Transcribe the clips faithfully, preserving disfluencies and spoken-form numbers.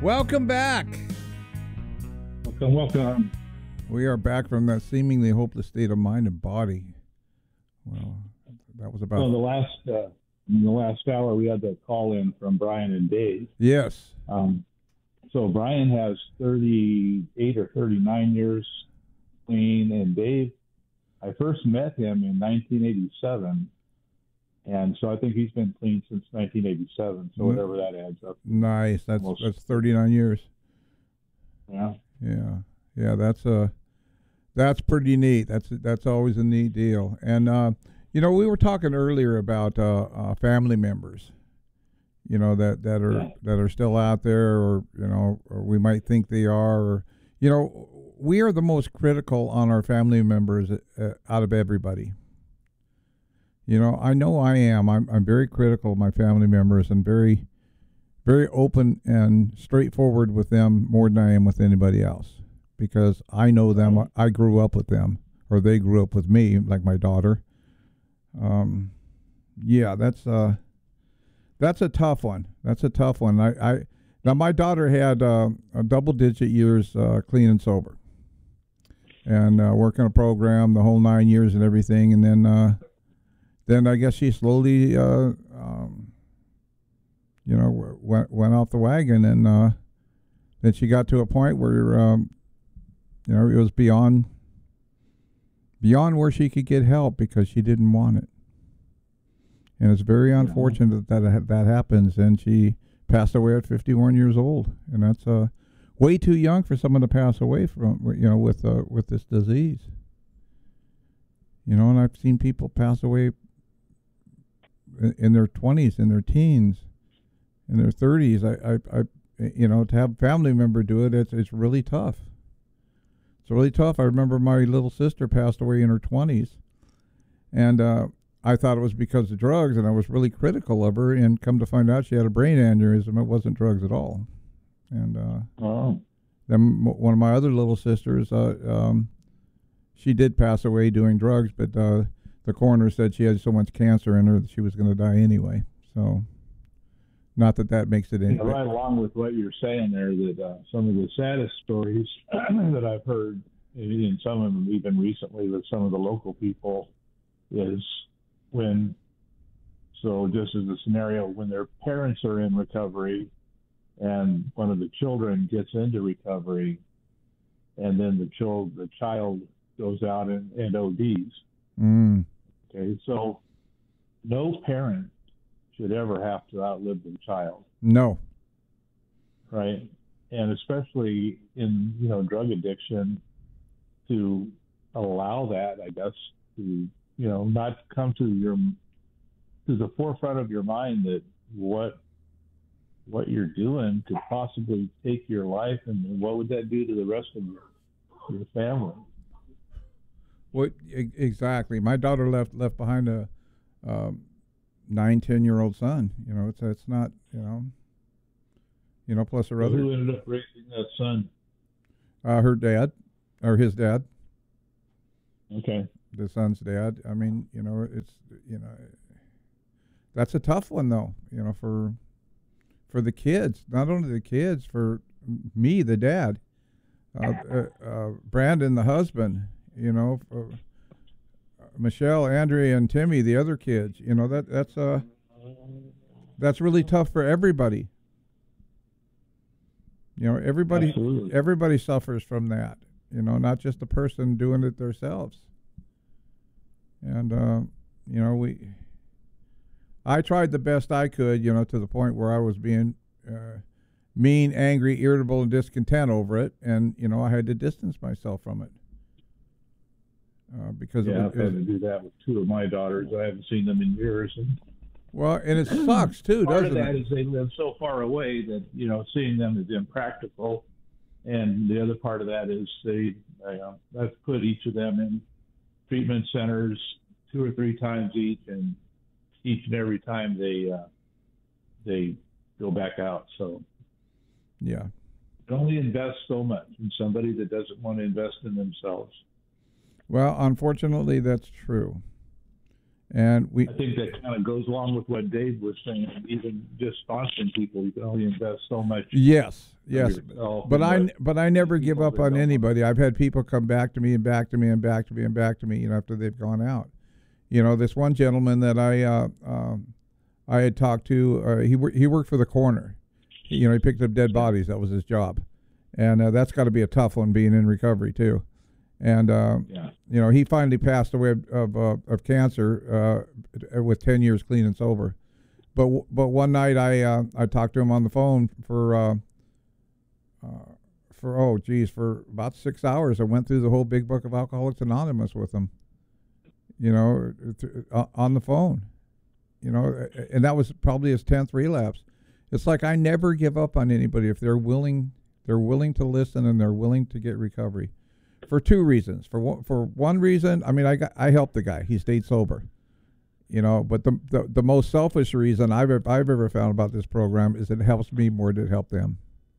Welcome back. Welcome, welcome. We are back from that seemingly hopeless state of mind and body. Well, that was about... So the last, uh, in the last hour, we had the call in from Brian and Dave. Yes. Um, so Brian has thirty-eight or thirty-nine years clean, and Dave, I first met him in nineteen eighty-seven, and so I think he's been clean since nineteen eighty-seven, so whatever that adds up. Nice. That's Almost. that's thirty-nine years. Yeah. Yeah. Yeah, that's a that's pretty neat. That's that's always a neat deal. And uh, you know, we were talking earlier about uh, uh, family members, you know, that, that are Yeah. that are still out there, or you know, or we might think they are, or you know, we are the most critical on our family members uh, out of everybody. You know, I know I am. I'm I'm very critical of my family members and very, very open and straightforward with them more than I am with anybody else, because I know them. I grew up with them, or they grew up with me, like my daughter. Um, yeah, that's uh, that's a tough one. That's a tough one. I, I now my daughter had uh, a double digit years uh, clean and sober, and uh, working a program the whole nine years and everything, and then uh, then I guess she slowly uh, um, you know went went off the wagon, and uh, then she got to a point where um, you know it was beyond. beyond where she could get help because she didn't want it. And it's very unfortunate that that, that happens. And she passed away at fifty-one years old. And that's uh, way too young for someone to pass away from, you know, with uh, with this disease. You know, and I've seen people pass away in, in their twenties, in their teens, in their thirties. I, I, I, you know, to have a family member do it, it's, it's really tough. It's really tough. I remember my little sister passed away in her twenties, and uh, I thought it was because of drugs, and I was really critical of her, and come to find out she had a brain aneurysm. It wasn't drugs at all. And uh, Oh. then m- one of my other little sisters, uh, um, she did pass away doing drugs, but uh, the coroner said she had so much cancer in her that she was going to die anyway. So, not that that makes it any Yeah, right along with what you're saying there, that uh, some of the saddest stories that I've heard, and some of them even recently with some of the local people, is when, so just as a scenario, when their parents are in recovery and one of the children gets into recovery, and then the child, the child goes out and, and O Ds. Mm. Okay, so no parent should ever have to outlive their child. No. Right. And especially in, you know, drug addiction, to allow that, I guess, to, you know, not come to your, to the forefront of your mind that what, what you're doing could possibly take your life, and what would that do to the rest of your, your family? What e- exactly? My daughter left left behind a, um, nine, ten year old son. You know, it's it's not, you know, you know. Plus her So other, who ended up raising that son? uh, her dad, or his dad, Okay. the son's dad. I mean, you know, it's you know, that's a tough one though. You know, for for the kids, not only the kids, for me, the dad, uh, uh, uh, Brandon, the husband. You know. For, Michelle, Andrea, and Timmy, the other kids, you know, that that's uh that's really tough for everybody. You know, everybody Absolutely. everybody suffers from that. You know, not just the person doing it themselves. And uh, you know, we I tried the best I could, you know, to the point where I was being uh, mean, angry, irritable, and discontent over it, and you know, I had to distance myself from it. Uh, because Yeah, it, I've had to do that with two of my daughters. I haven't seen them in years. And well, and it sucks too, part doesn't of that it? is they live so far away that, you know, seeing them is impractical. And the other part of that is they, uh, I've put each of them in treatment centers two or three times each, and each and every time they uh, they go back out. So Yeah. only invest so much in somebody that doesn't want to invest in themselves. Well, unfortunately, that's true. And we, I think that kind of goes along with what Dave was saying. Even just sponsoring people, you can only invest so much. yes, yes, yourself, but I, but I never give people up that on don't- anybody. I've had people come back to me and back to me and back to me and back to me, you know, after they've gone out. You know, this one gentleman that I, uh, um, I had talked to, uh, he wor- he worked for the coroner. He, you know, he picked up dead bodies. That was his job, and uh, that's got to be a tough one, being in recovery too. And uh, Yeah. you know, he finally passed away of of, uh, of cancer uh, with ten years clean and sober. But w- but one night I uh, I talked to him on the phone for uh, uh, for oh geez for about six hours. I went through the whole big book of Alcoholics Anonymous with him. You know, th- uh, on the phone. You know, and that was probably his tenth relapse. It's like I never give up on anybody if they're willing. They're willing to listen and they're willing to get recovery. For two reasons. For one, for one reason, I mean, I got, I helped the guy. He stayed sober. You know, but the, the the most selfish reason I've ever, I've ever found about this program is it helps me more than it help them.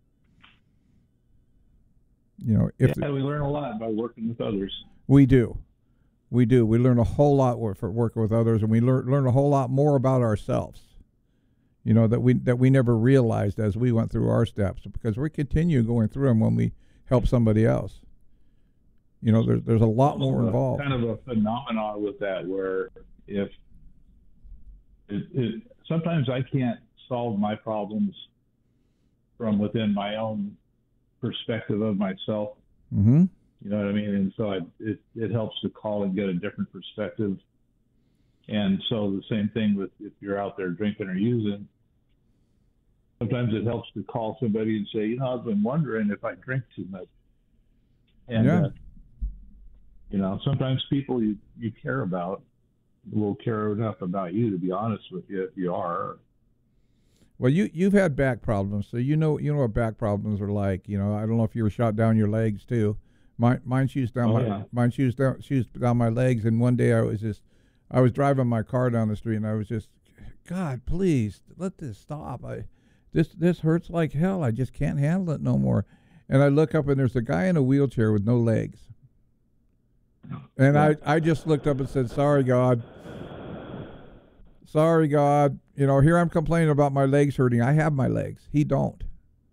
You know, if Yeah, we learn a lot by working with others. we do, we do, we learn a whole lot wor- for working with others, and we learn learn a whole lot more about ourselves. You know, that we that we never realized as we went through our steps, because we continue going through them when we help somebody else. You know, there's there's a lot more a- involved. Kind of a phenomenon with that, where if it, it sometimes I can't solve my problems from within my own perspective of myself. Mm-hmm. You know what I mean? And so I, it it helps to call and get a different perspective. And so the same thing with if you're out there drinking or using. Sometimes it helps to call somebody and say, you know, I've been wondering if I drink too much. And Yeah. uh, you know, sometimes people you, you care about will care enough about you to be honest with you if you are. Well, you you've had back problems, so you know you know what back problems are like. You know, I don't know if you were shot down your legs too. Mine mine shoots down Oh, my yeah. mine shoots down shoots down my legs. And one day I was just I was driving my car down the street and I was just, God, please let this stop. I this this hurts like hell. I just can't handle it no more. And I look up and there's a guy in a wheelchair with no legs. And Yeah. I, I just looked up and said, sorry, God. Sorry, God. You know, here I'm complaining about my legs hurting. I have my legs. He don't.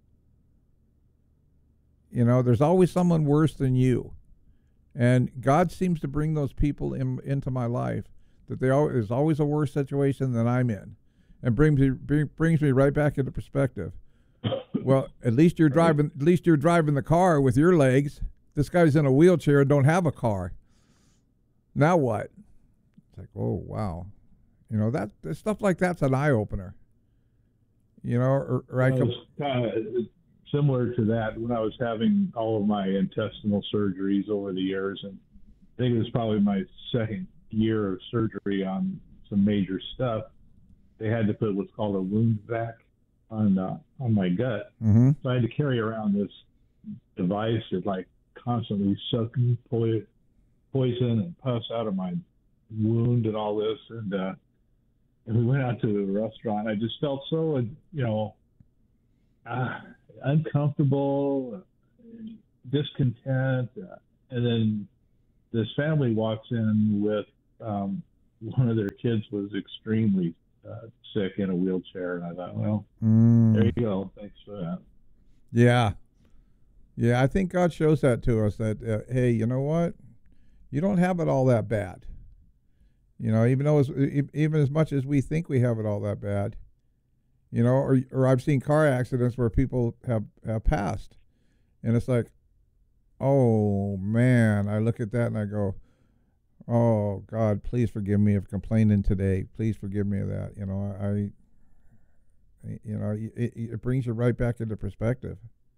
You know, there's always someone worse than you. And God seems to bring those people in, into my life, that they al- there's always a worse situation than I'm in, and brings me, bring, brings me right back into perspective. Well, at least you're driving. At least you're driving the car with your legs. This guy's in a wheelchair and don't have a car. Now what? It's like, oh wow, you know that stuff like that's an eye opener. You know, or, or I It come. was kind of similar to that when I was having all of my intestinal surgeries over the years, and I think it was probably my second year of surgery on some major stuff. They had to put what's called a wound vac on uh, on my gut, Mm-hmm. so I had to carry around this device that like constantly sucked po- poison and pus out of my wound and all this, and uh, and we went out to a restaurant. I just felt so, you know, uh, uncomfortable, discontent, uh, and then this family walks in with um, one of their kids was extremely uh, sick in a wheelchair, and I thought, well, Mm. there you go. Thanks for that. Yeah. Yeah, I think God shows that to us that, uh, hey, you know what? You don't have it all that bad. You know, even though as, e- even as much as we think we have it all that bad, you know, or or I've seen car accidents where people have, have passed, and it's like, oh man, I look at that and I go, oh God, please forgive me of complaining today. Please forgive me of that. You know, I, you know, it, it brings you right back into perspective.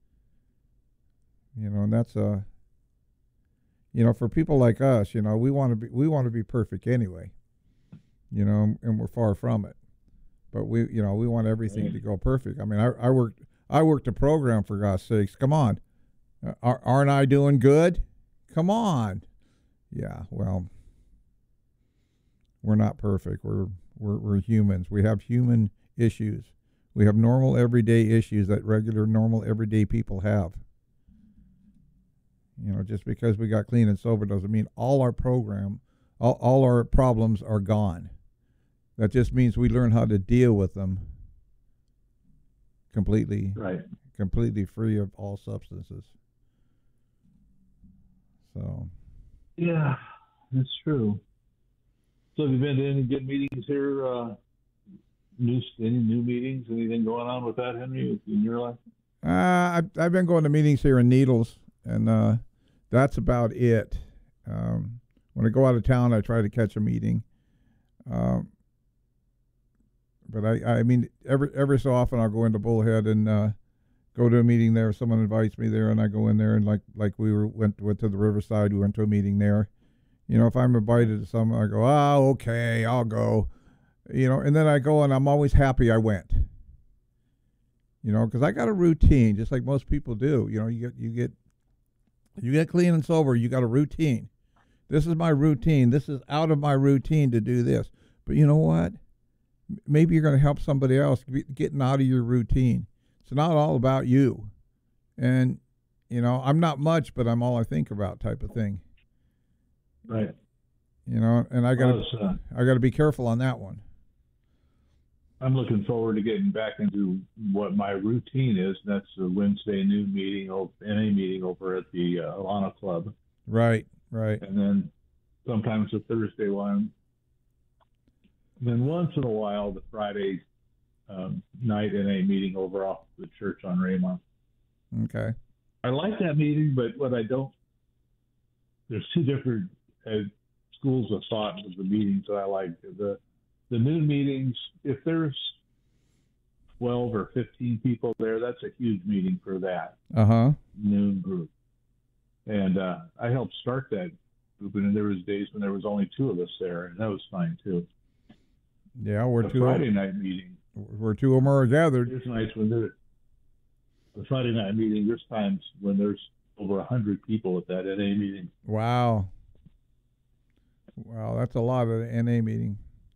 You know, and that's uh you know, for people like us, you know, we want to be we want to be perfect anyway. You know, and we're far from it. But we, you know, we want everything Right. to go perfect. I mean, I, I worked I worked a program, for God's sakes. Come on, uh, are, aren't I doing good? Come on. Yeah, well, we're not perfect. We're we're we're humans. We have human issues. We have normal everyday issues that regular normal everyday people have. You know, just because we got clean and sober doesn't mean all our program, all, all our problems are gone. That just means we learn how to deal with them completely, Right. completely free of all substances. So. Yeah, that's true. So have you been to any good meetings here? Uh, new, any new meetings? Anything going on with that, Henry, in your life? Uh, I've, I've been going to meetings here in Needles, and uh, that's about it. Um, when I go out of town, I try to catch a meeting. Um, but I, I mean, every every so often I'll go into Bullhead and uh, go to a meeting there. Someone invites me there, and I go in there, and like like we were went went to the Riverside. We went to a meeting there. You know, if I'm invited to something, I go, oh, okay, I'll go. You know, and then I go, and I'm always happy I went. You know, because I got a routine, just like most people do. You know, you get you get you get clean and sober. You got a routine. This is my routine. This is out of my routine to do this. But you know what? Maybe you're going to help somebody else getting out of your routine. It's not all about you. And, you know, I'm not much, but I'm all I think about type of thing. Right. You know, and I got to uh, I got to be careful on that one. I'm looking forward to getting back into what my routine is. That's a Wednesday noon meeting, N A meeting over at the uh, Alana Club. Right, right. And then sometimes a Thursday one. And then once in a while, the Friday um, night N A meeting over off the church on Raymond. Okay. I like that meeting, but what I don't, there's two different uh, schools of thought of the meetings that I like. The The noon meetings, if there's twelve or fifteen people there, that's a huge meeting for that uh-huh. noon group. And uh, I helped start that group, and there was days when there was only two of us there, and that was fine too. Yeah, we're the two. Friday night meeting. We're two or more gathered. There's nights when there. The Friday night meeting. There's times when there's over a hundred people at that N A meeting. Wow. Wow, that's a lot of the N A meeting.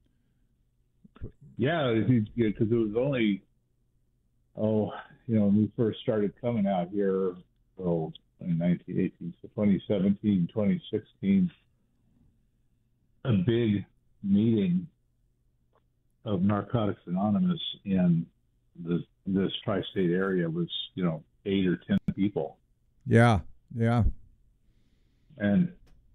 Yeah, because it was only, oh, you know, when we first started coming out here, oh, nineteen eighteen, so twenty seventeen, twenty sixteen, a big meeting of Narcotics Anonymous in the, this tri-state area was, you know, eight or ten people. Yeah, yeah. And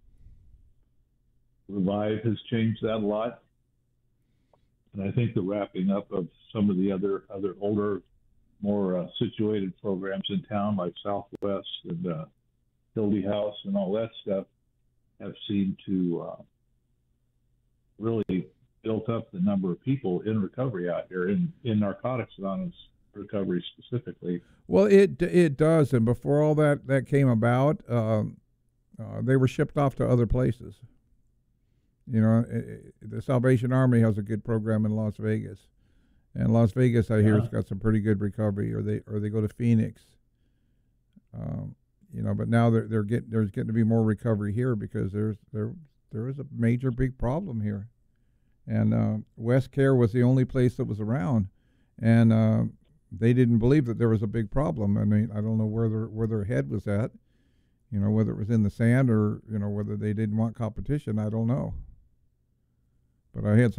Revive has changed that a lot. And I think the wrapping up of some of the other other older, more uh, situated programs in town, like Southwest and uh, Hildy House and all that stuff, have seemed to uh, really built up the number of people in recovery out here, in, in Narcotics Anonymous recovery specifically. Well, it it does. And before all that, that came about, um, uh, they were shipped off to other places. You know, it, the Salvation Army has a good program in Las Vegas, and Las Vegas, I hear, Yeah. has got some pretty good recovery. Or they or they go to Phoenix. Um, you know, but now they're they're getting there's getting to be more recovery here because there's there there is a major big problem here, and uh, West Care was the only place that was around, and uh, they didn't believe that there was a big problem. I mean, I don't know where their where their head was at, you know, whether it was in the sand or you know whether they didn't want competition. I don't know. But I had some